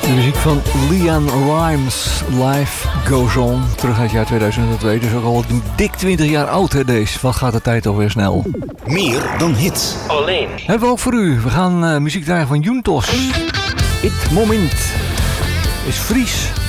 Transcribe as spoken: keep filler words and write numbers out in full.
De muziek van Leanne Rimes, Life Goes On, terug uit het jaar tweeduizend twee. Dus ook al dik twintig jaar oud, hè, deze. Wat gaat de tijd alweer snel. Meer dan hits. Alleen. Hebben we ook voor u. We gaan uh, muziek draaien van Juntos. Het moment is Fries.